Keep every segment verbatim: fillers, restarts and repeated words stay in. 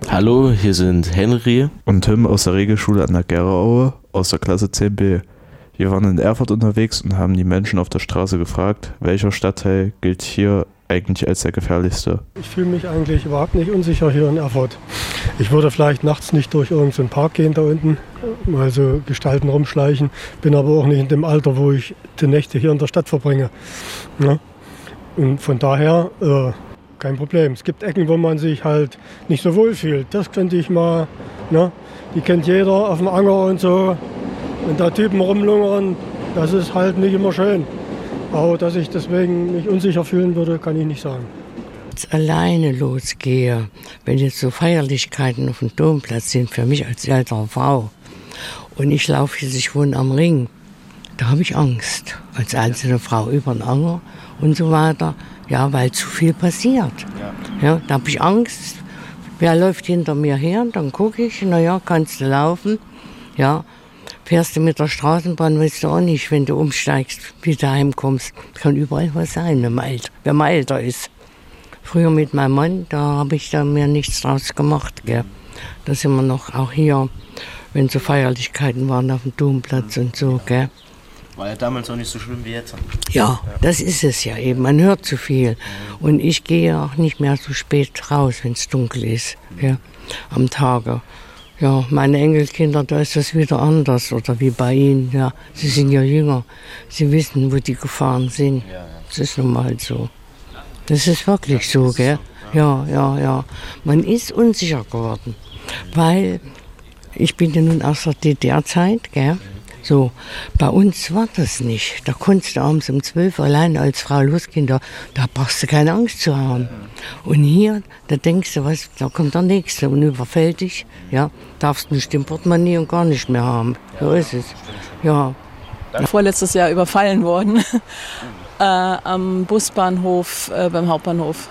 Hallo, hier sind Henry und Tim aus der Regelschule an der Geraue aus der Klasse zehn b. Wir waren in Erfurt unterwegs und haben die Menschen auf der Straße gefragt, welcher Stadtteil gilt hier eigentlich als der gefährlichste. Ich fühle mich eigentlich überhaupt nicht unsicher hier in Erfurt. Ich würde vielleicht nachts nicht durch irgendeinen Park gehen da unten, mal so Gestalten rumschleichen, bin aber auch nicht in dem Alter, wo ich die Nächte hier in der Stadt verbringe. Ja? Und von daher äh, kein Problem. Es gibt Ecken, wo man sich halt nicht so wohl fühlt. Das könnte ich mal, ne? Die kennt jeder auf dem Anger und so. Wenn da Typen rumlungern, das ist halt nicht immer schön. Aber dass ich deswegen mich unsicher fühlen würde, kann ich nicht sagen. Wenn ich alleine losgehe, wenn jetzt so Feierlichkeiten auf dem Domplatz sind, für mich als ältere Frau, und ich laufe jetzt, ich wohne am Ring, da habe ich Angst. Als einzelne Frau über den Anger und so weiter, ja, weil zu viel passiert. Ja, da habe ich Angst. Wer läuft hinter mir her? Dann gucke ich, naja, kannst du laufen, ja. Fährst du mit der Straßenbahn, weißt du auch nicht, wenn du umsteigst, wie du heimkommst. Kann überall was sein, wenn man älter, wenn man älter ist. Früher mit meinem Mann, da habe ich da mir nichts draus gemacht. Gell. Da sind wir noch auch hier, wenn so Feierlichkeiten waren auf dem Domplatz und so. Gell. War ja damals auch nicht so schlimm wie jetzt. Ja, das ist es ja eben. Man hört zu viel. Und ich gehe auch nicht mehr so spät raus, wenn es dunkel ist, gell, am Tage. Ja, meine Enkelkinder, da ist das wieder anders, oder wie bei Ihnen, ja. Sie sind ja jünger, Sie wissen, wo die Gefahren sind. Das ist nun mal so. Das ist wirklich so, gell? Ja, ja, ja. Man ist unsicher geworden, weil ich bin ja nun aus der D D R-Zeit, gell? So, bei uns war das nicht. Da konntest du abends um zwölf allein als Frau losgehen, da, da brauchst du keine Angst zu haben. Und hier, da denkst du, was, da kommt der Nächste und überfällt dich. Ja, darfst nicht den Portemonnaie und gar nicht mehr haben. So ist es. Ja. Vorletztes Jahr überfallen worden äh, am Busbahnhof äh, beim Hauptbahnhof.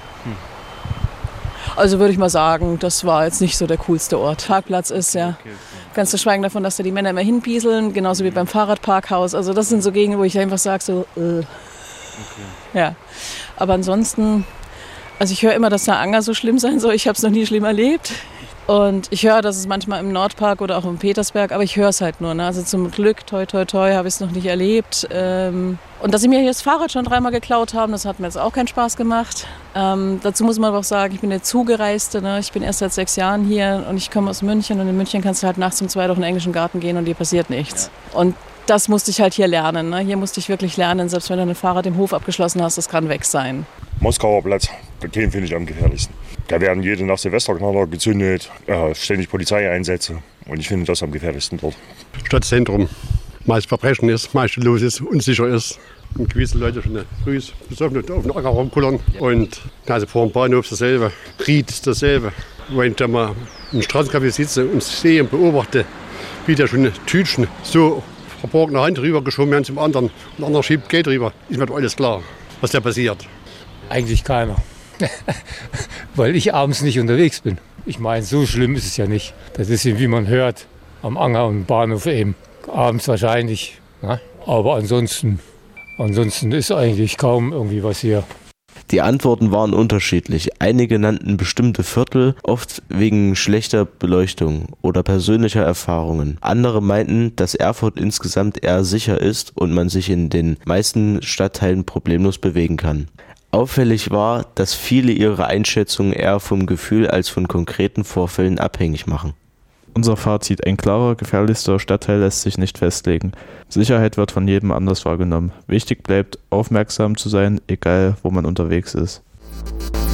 Also würde ich mal sagen, das war jetzt nicht so der coolste Ort. Parkplatz ist ja. Ganz zu schweigen davon, dass da die Männer immer hinpieseln, genauso wie beim Fahrradparkhaus. Also das sind so Gegenden, wo ich einfach sage, so, äh. Okay. Ja. Aber ansonsten, also ich höre immer, dass der Anger so schlimm sein soll. Ich habe es noch nie schlimm erlebt. Und ich höre, dass es manchmal im Nordpark oder auch im Petersberg, aber ich höre es halt nur. Ne? Also zum Glück, toi, toi, toi, habe ich es noch nicht erlebt. Ähm, und dass sie mir hier das Fahrrad schon dreimal geklaut haben, das hat mir jetzt auch keinen Spaß gemacht. Ähm, dazu muss man aber auch sagen, ich bin eine Zugereiste. Ne? Ich bin erst seit sechs Jahren hier und ich komme aus München. Und in München kannst du halt nachts um zwei durch den englischen Garten gehen und dir passiert nichts. Ja. Und das musste ich halt hier lernen. Ne? Hier musste ich wirklich lernen, selbst wenn du ein Fahrrad im Hof abgeschlossen hast, das kann weg sein. Moskauer Platz, den finde ich am gefährlichsten. Da werden jede Nacht Silvesterknaller gezündet, äh, ständig Polizeieinsätze und ich finde das am gefährlichsten dort. Stadtzentrum, meist Verbrechen ist, meist los ist, unsicher ist. Und gewisse Leute schon früh besoffen auf den Acker rumkullern. Und also vor dem Bahnhof dasselbe, Ried ist dasselbe. Wenn ich da mal im Straßencafé sitze und sehe und beobachte, wie da schon Tütchen so verborgene Hand rübergeschoben werden zum anderen und der andere schiebt Geld rüber, ist mir doch alles klar, was da passiert. Eigentlich keiner, weil ich abends nicht unterwegs bin. Ich meine, so schlimm ist es ja nicht. Das ist, wie man hört, am Anger und Bahnhof eben. Abends wahrscheinlich, ne? Aber ansonsten, ansonsten ist eigentlich kaum irgendwie was hier. Die Antworten waren unterschiedlich. Einige nannten bestimmte Viertel, oft wegen schlechter Beleuchtung oder persönlicher Erfahrungen. Andere meinten, dass Erfurt insgesamt eher sicher ist und man sich in den meisten Stadtteilen problemlos bewegen kann. Auffällig war, dass viele ihre Einschätzungen eher vom Gefühl als von konkreten Vorfällen abhängig machen. Unser Fazit: Ein klarer, gefährlichster Stadtteil lässt sich nicht festlegen. Sicherheit wird von jedem anders wahrgenommen. Wichtig bleibt, aufmerksam zu sein, egal wo man unterwegs ist.